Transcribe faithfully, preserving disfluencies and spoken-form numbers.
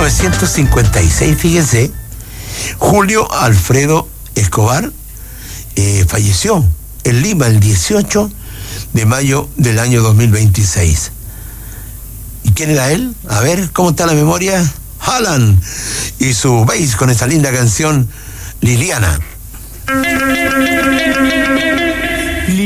novecientos cincuenta y seis, fíjense, Julio Alfredo Escobar eh, falleció en Lima el dieciocho de mayo del año dos mil veintiséis. ¿Y quién era él? A ver, ¿cómo está la memoria? Alan y su bass con esta linda canción, Liliana.